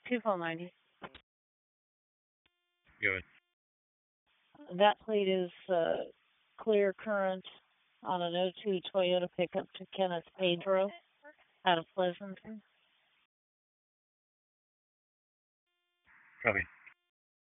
2490. Go ahead. That plate is clear current on an '02 Toyota pickup to Kenneth Pedro out of Pleasanton. Copy.